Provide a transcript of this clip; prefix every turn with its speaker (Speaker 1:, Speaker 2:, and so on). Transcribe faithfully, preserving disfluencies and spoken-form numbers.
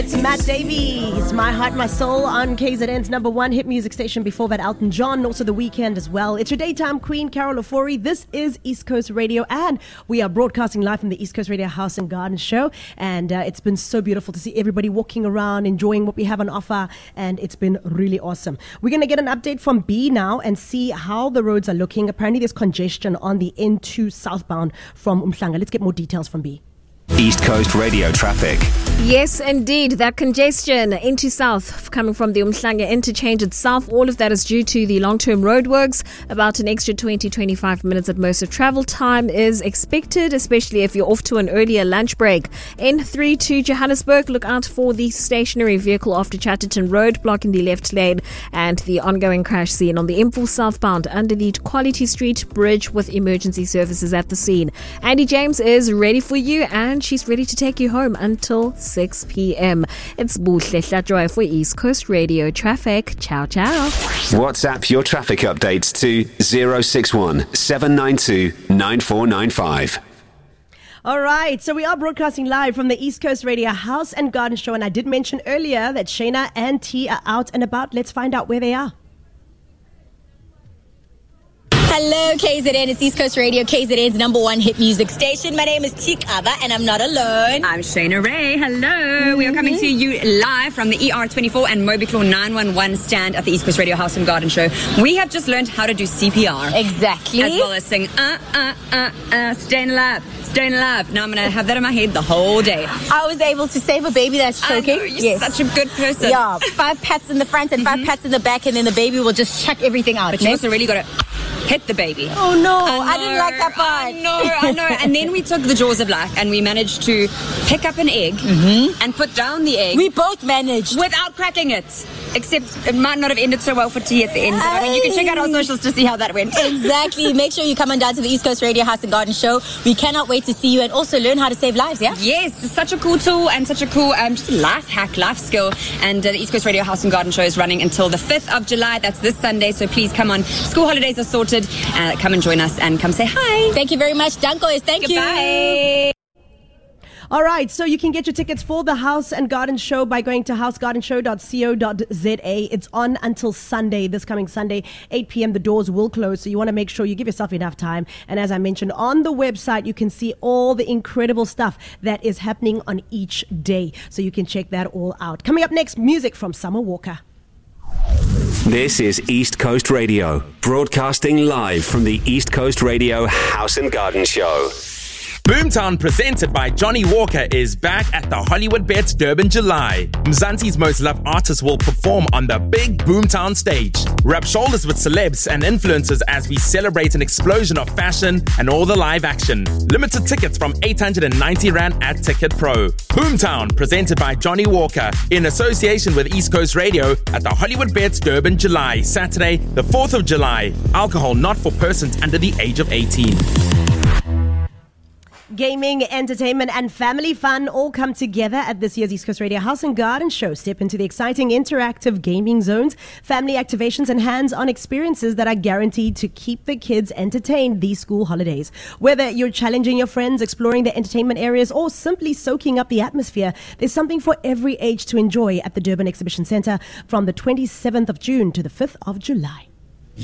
Speaker 1: It's Matt Davies, My Heart, My Soul on K Z N's number one hit music station. Before that, Elton John, also The Weeknd as well. It's your daytime queen, Carol Ofori. This is East Coast Radio, and we are broadcasting live from the East Coast Radio House and Garden Show. And uh, it's been so beautiful to see everybody walking around, enjoying what we have on offer, and it's been really awesome. We're going to get an update from B now and see how the roads are looking. Apparently, there's congestion on the N two southbound from Umhlanga. Let's get more details from B.
Speaker 2: East Coast Radio traffic.
Speaker 3: Yes, indeed. That congestion into south coming from the Umhlanga interchange itself. All of that is due to the long-term roadworks. About an extra twenty to twenty-five minutes at most of travel time is expected, especially if you're off to an earlier lunch break. N three to Johannesburg, look out for the stationary vehicle after Chatterton Road, blocking the left lane, and the ongoing crash scene on the M four southbound under the Quality Street Bridge with emergency services at the scene. Andy James is ready for you, and she's ready to take you home until six p.m. It's Buhle Hlatjoy for East Coast Radio Traffic. Ciao, ciao.
Speaker 2: WhatsApp your traffic updates to zero six one seven nine two nine four nine five.
Speaker 1: All right, so we are broadcasting live from the East Coast Radio House and Garden Show, and I did mention earlier that Shayna and T are out and about. Let's find out where they are.
Speaker 4: Hello, K Z N. It's East Coast Radio, K Z N's number one hit music station. My name is Tikaba, and I'm not alone.
Speaker 5: I'm Shayna Ray. Hello. Mm-hmm. We are coming to you live from the E R twenty-four and Mobiclaw nine one one stand at the East Coast Radio House and Garden Show. We have just learned how to do C P R.
Speaker 4: Exactly.
Speaker 5: As well as sing, uh, uh, uh, uh, staying alive, staying alive. Now I'm going to have that in my head the whole day.
Speaker 4: I was able to save a baby that's choking.
Speaker 5: I know, you're
Speaker 4: yes.
Speaker 5: such a good person.
Speaker 4: Yeah, five pats in the front and five mm-hmm. pats in the back, and then the baby will just chuck everything out.
Speaker 5: But you also really got to hit the baby.
Speaker 4: Oh no, I,
Speaker 5: I,
Speaker 4: I didn't like that part.
Speaker 5: I know, I know. And then we took the jaws of life and we managed to pick up an egg
Speaker 4: mm-hmm.
Speaker 5: and put down the egg.
Speaker 4: We both managed.
Speaker 5: Without cracking it. Except it might not have ended so well for T at the end. I mean, you can check out our socials to see how that went.
Speaker 4: Exactly. Make sure you come on down to the East Coast Radio House and Garden Show. We cannot wait to see you and also learn how to save lives, yeah?
Speaker 5: Yes, it's such a cool tool and such a cool um, just a life hack, life skill. And uh, the East Coast Radio House and Garden Show is running until the fifth of July. That's this Sunday, so please come on. School holidays are sorted. Uh, come and join us and come say hi.
Speaker 4: Thank you very much. Danko is thank
Speaker 5: Goodbye.
Speaker 4: you.
Speaker 1: All right, so you can get your tickets for the House and Garden Show by going to house garden show dot co dot za. It's on until Sunday, this coming Sunday, eight p.m. The doors will close, so you want to make sure you give yourself enough time. And as I mentioned, on the website, you can see all the incredible stuff that is happening on each day. So you can check that all out. Coming up next, music from Summer Walker.
Speaker 2: This is East Coast Radio, broadcasting live from the East Coast Radio House and Garden Show.
Speaker 6: Boomtown, presented by Johnny Walker, is back at the Hollywood Bets Durban July. Mzansi's most loved artists will perform on the big Boomtown stage. Rub shoulders with celebs and influencers as we celebrate an explosion of fashion and all the live action. Limited tickets from eight hundred ninety rand at Ticket Pro. Boomtown, presented by Johnny Walker, in association with East Coast Radio at the Hollywood Bets Durban July, Saturday, the fourth of July. Alcohol not for persons under the age of eighteen.
Speaker 1: Gaming, entertainment, and family fun all come together at this year's East Coast Radio House and Garden Show. Step into the exciting interactive gaming zones, family activations, and hands-on experiences that are guaranteed to keep the kids entertained these school holidays. Whether you're challenging your friends, exploring the entertainment areas, or simply soaking up the atmosphere, there's something for every age to enjoy at the Durban Exhibition Centre from the twenty-seventh of June to the fifth of July.